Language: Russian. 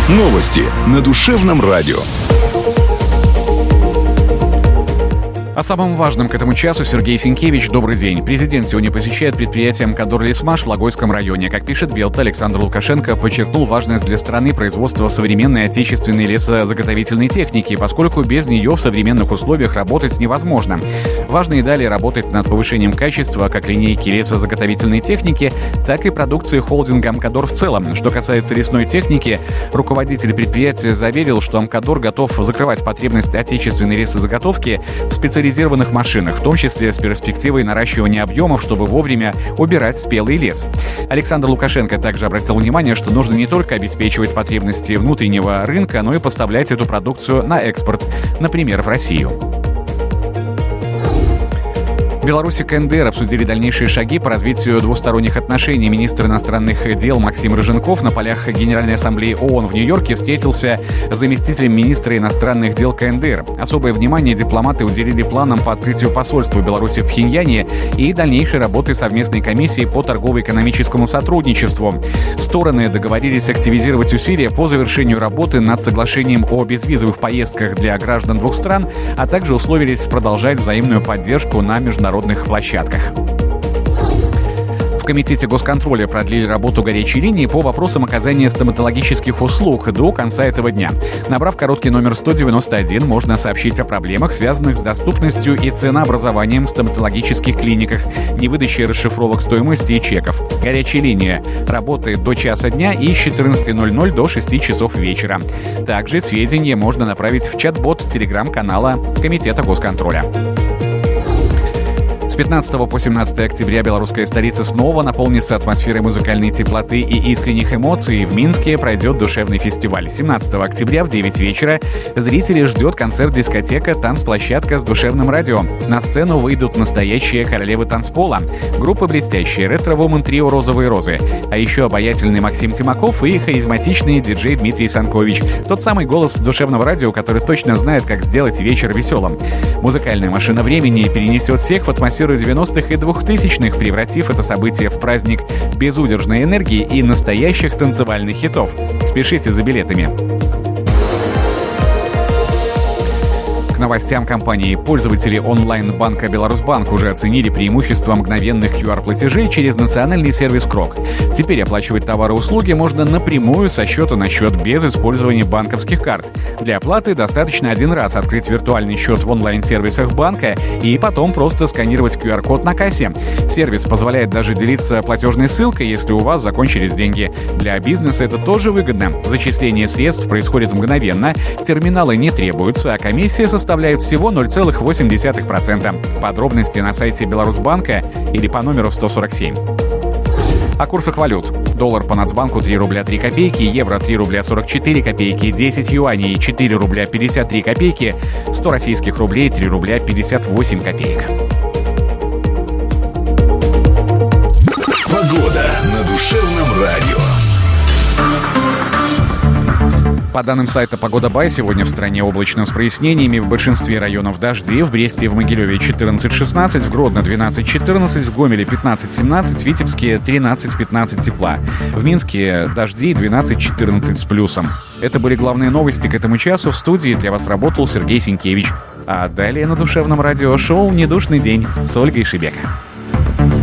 Новости на Душевном радио. О самом важном к этому часу Сергей Сенкевич. Добрый день. Президент сегодня посещает предприятие МКАДОР «Лесмаш» в Логойском районе. Как пишет Белта, Александр Лукашенко подчеркнул важность для страны производства современной отечественной лесозаготовительной техники, поскольку без нее в современных условиях работать невозможно. Важно и далее работать над повышением качества как линейки лесозаготовительной техники, так и продукции холдинга МКАДОР в целом. Что касается лесной техники, руководитель предприятия заверил, что МКАДОР готов закрывать потребность отечественной лесозаготовки в специализированных машинах, в том числе с перспективой наращивания объемов, чтобы вовремя убирать спелый лес. Александр Лукашенко также обратил внимание, что нужно не только обеспечивать потребности внутреннего рынка, но и поставлять эту продукцию на экспорт, например, в Россию. Беларусь и КНДР обсудили дальнейшие шаги по развитию двусторонних отношений. Министр иностранных дел Максим Рыженков на полях Генеральной ассамблеи ООН в Нью-Йорке встретился с заместителем министра иностранных дел КНДР. Особое внимание дипломаты уделили планам по открытию посольства Беларуси в Пхеньяне и дальнейшей работы совместной комиссии по торгово-экономическому сотрудничеству. Стороны договорились активизировать усилия по завершению работы над соглашением о безвизовых поездках для граждан двух стран, а также условились продолжать взаимную поддержку на международных площадках. В Комитете госконтроля продлили работу горячей линии по вопросам оказания стоматологических услуг до конца этого дня. Набрав короткий номер 191, можно сообщить о проблемах, связанных с доступностью и ценообразованием в стоматологических клиниках, невыдачей расшифровок стоимости и чеков. Горячая линия работает до часа дня и с 14:00 до 6 часов вечера. Также сведения можно направить в чат-бот телеграм-канала Комитета госконтроля. С 15 по 17 октября белорусская столица снова наполнится атмосферой музыкальной теплоты и искренних эмоций. В Минске пройдет душевный фестиваль. 17 октября в 9 вечера зрителей ждет концерт-дискотека «Танцплощадка» с душевным радио. На сцену выйдут настоящие королевы танцпола. Группа блестящие ретро-вумен трио «Розовые розы». А еще обаятельный Максим Тимаков и харизматичный диджей Дмитрий Санкович. Тот самый голос душевного радио, который точно знает, как сделать вечер веселым. Музыкальная машина времени перенесет всех в атмосферу 90-х и 2000-х, превратив это событие в праздник безудержной энергии и настоящих танцевальных хитов. Спешите за билетами. К новостям компании. Пользователи онлайн-банка «Беларусьбанк» уже оценили преимущества мгновенных QR-платежей через национальный сервис «Крок». Теперь оплачивать товары и услуги можно напрямую со счета на счет без использования банковских карт. Для оплаты достаточно один раз открыть виртуальный счет в онлайн-сервисах банка и потом просто сканировать QR-код на кассе. Сервис позволяет даже делиться платежной ссылкой, если у вас закончились деньги. Для бизнеса это тоже выгодно. Зачисление средств происходит мгновенно, терминалы не требуются, а комиссия составляет всего 0,8%. Подробности на сайте Беларусьбанка или по номеру 147. О курсах валют. Доллар по Нацбанку 3 рубля 3 копейки, евро 3 рубля 44 копейки, 10 юаней 4 рубля 53 копейки, 100 российских рублей 3 рубля 58 копеек. Погода на Душевном радио. По данным сайта «Погода.бай», сегодня в стране облачно с прояснениями. В большинстве районов дожди. В Бресте и в Могилеве 14-16, в Гродно 12-14, в Гомеле 15-17, в Витебске 13-15 тепла. В Минске дожди 12-14 с плюсом. Это были главные новости к этому часу. В студии для вас работал Сергей Сенкевич. А далее на Душевном радио шоу «Недушный день» с Ольгой Шебек.